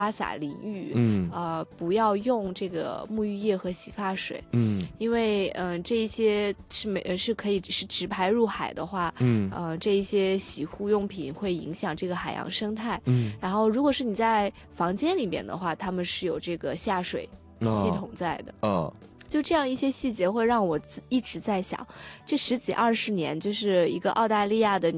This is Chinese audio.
洒淋浴， 不要用这个沐浴液和洗发水，因为这一些是可以是直排入海的话，这一些洗护用品会影响这个海洋生态，然后如果是你在房间里面的话，他们是有这个下水系统在的，就这样一些细节会让我一直在想，这10几20年，就是一个澳大利亚的